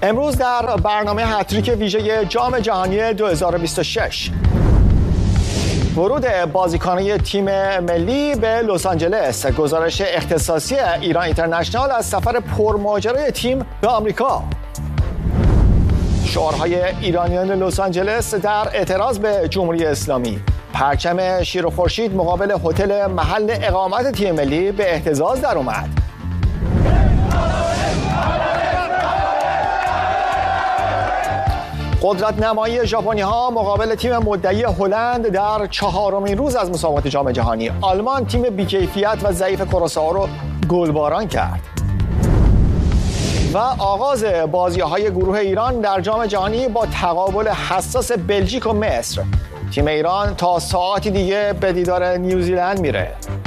امروز در برنامه هتریک ویژه جام جهانی 2026 ورود بازیکنان تیم ملی به لس آنجلس، گزارش اختصاصی ایران اینترنشنال از سفر پرماجرای تیم به آمریکا، شعارهای ایرانیان لس آنجلس در اعتراض به جمهوری اسلامی، پرچم شیر و خورشید مقابل هتل محل اقامت تیم ملی به اهتزاز در اومد. قدرت نمایی ژاپنی‌ها مقابل تیم مدعی هلند در 4مین روز از مسابقات جام جهانی. آلمان تیم بی‌کیفیت و ضعیف کراسائو رو گلباران کرد. و آغاز بازی‌های گروه ایران در جام جهانی با تقابل حساس بلژیک و مصر. تیم ایران تا ساعتی دیگه به دیدار نیوزیلند میره.